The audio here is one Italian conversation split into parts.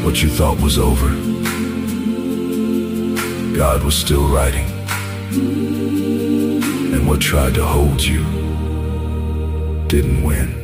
What you thought was over, God was still writing. And what tried to hold you didn't win.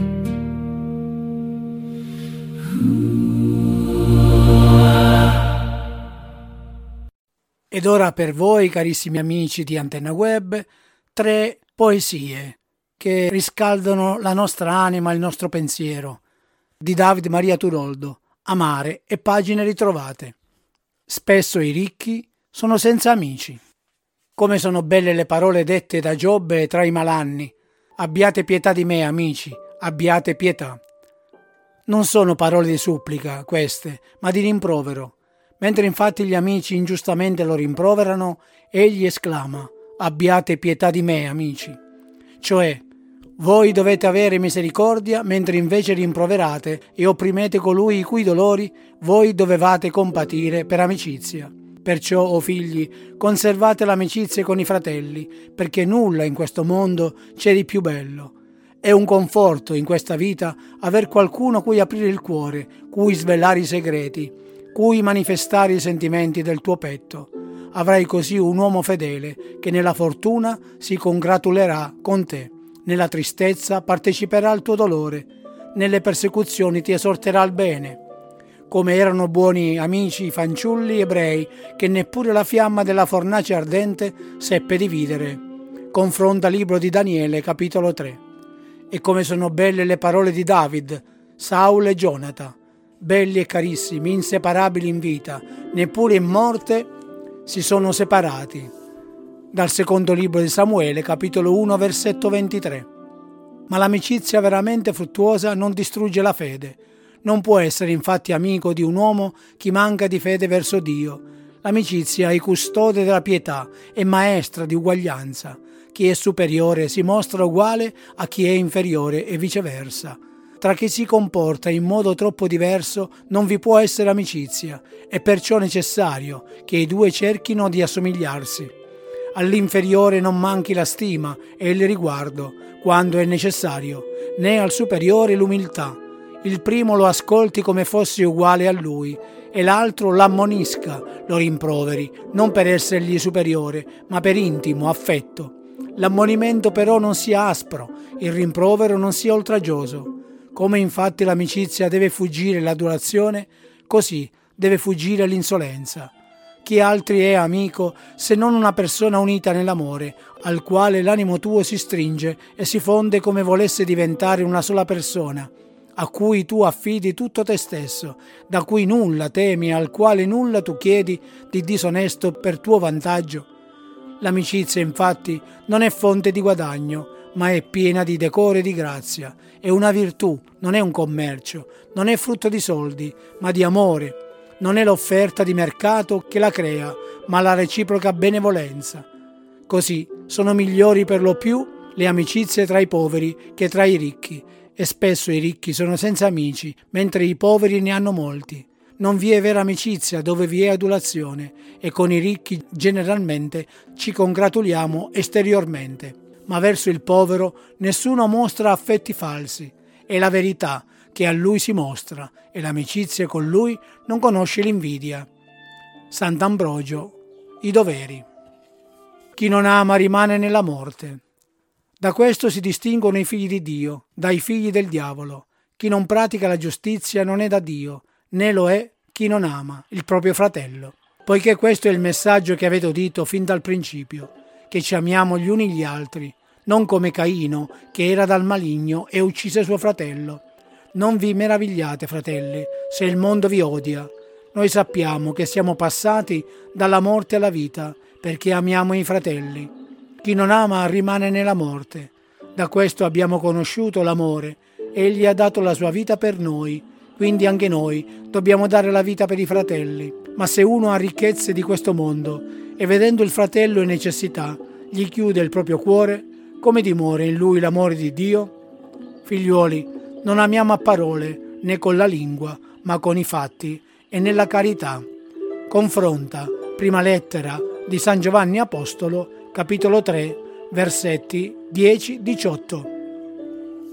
Ed ora per voi, carissimi amici di Antenna Web, 3 poesie che riscaldano la nostra anima e il nostro pensiero, di David Maria Turoldo, Amare e pagine ritrovate. Spesso i ricchi sono senza amici. Come sono belle le parole dette da Giobbe tra i malanni. Abbiate pietà di me, amici, abbiate pietà. Non sono parole di supplica queste, ma di rimprovero. Mentre infatti gli amici ingiustamente lo rimproverano, egli esclama: abbiate pietà di me, amici. Cioè, voi dovete avere misericordia, mentre invece rimproverate e opprimete colui i cui dolori voi dovevate compatire per amicizia. Perciò, o figli, conservate l'amicizia con i fratelli, perché nulla in questo mondo c'è di più bello. È un conforto in questa vita aver qualcuno cui aprire il cuore, cui svelare i segreti, cui manifestare i sentimenti del tuo petto. Avrai così un uomo fedele che nella fortuna si congratulerà con te, nella tristezza parteciperà al tuo dolore, nelle persecuzioni ti esorterà al bene. Come erano buoni amici i fanciulli ebrei che neppure la fiamma della fornace ardente seppe dividere. Confronta libro di Daniele, capitolo 3. E come sono belle le parole di David, Saul e Gionata, belli e carissimi, inseparabili in vita, neppure in morte si sono separati. Dal secondo libro di Samuele, capitolo 1, versetto 23. Ma l'amicizia veramente fruttuosa non distrugge la fede. Non può essere infatti amico di un uomo chi manca di fede verso Dio. L'amicizia è custode della pietà e maestra di uguaglianza. Chi è superiore si mostra uguale a chi è inferiore e viceversa. Tra chi si comporta in modo troppo diverso non vi può essere amicizia, è perciò necessario che i due cerchino di assomigliarsi. All'inferiore non manchi la stima e il riguardo, quando è necessario, né al superiore l'umiltà. Il primo lo ascolti come fosse uguale a lui, e l'altro l'ammonisca, lo rimproveri, non per essergli superiore, ma per intimo affetto. L'ammonimento però non sia aspro, il rimprovero non sia oltraggioso. Come infatti l'amicizia deve fuggire l'adulazione, così deve fuggire l'insolenza. Chi altri è amico se non una persona unita nell'amore, al quale l'animo tuo si stringe e si fonde come volesse diventare una sola persona, a cui tu affidi tutto te stesso, da cui nulla temi e al quale nulla tu chiedi di disonesto per tuo vantaggio? L'amicizia, infatti, non è fonte di guadagno, ma è piena di decoro e di grazia. È una virtù, non è un commercio, non è frutto di soldi, ma di amore. Non è l'offerta di mercato che la crea, ma la reciproca benevolenza. Così sono migliori per lo più le amicizie tra i poveri che tra i ricchi, e spesso i ricchi sono senza amici, mentre i poveri ne hanno molti. Non vi è vera amicizia dove vi è adulazione, e con i ricchi generalmente ci congratuliamo esteriormente. Ma verso il povero nessuno mostra affetti falsi. È la verità che a lui si mostra, e l'amicizia con lui non conosce l'invidia. Sant'Ambrogio, i doveri. Chi non ama rimane nella morte. Da questo si distinguono i figli di Dio dai figli del diavolo. Chi non pratica la giustizia non è da Dio, né lo è chi non ama il proprio fratello. Poiché questo è il messaggio che avete udito fin dal principio, che ci amiamo gli uni gli altri, non come Caino, che era dal maligno e uccise suo fratello. Non vi meravigliate, fratelli, se il mondo vi odia. Noi sappiamo che siamo passati dalla morte alla vita, perché amiamo i fratelli. Chi non ama rimane nella morte. Da questo abbiamo conosciuto l'amore. Egli ha dato la sua vita per noi, quindi anche noi dobbiamo dare la vita per i fratelli. Ma se uno ha ricchezze di questo mondo e vedendo il fratello in necessità gli chiude il proprio cuore, come dimora in lui l'amore di Dio? Figliuoli, non amiamo a parole né con la lingua, ma con i fatti e nella carità. Confronta, prima lettera di San Giovanni Apostolo, capitolo 3, versetti 10-18.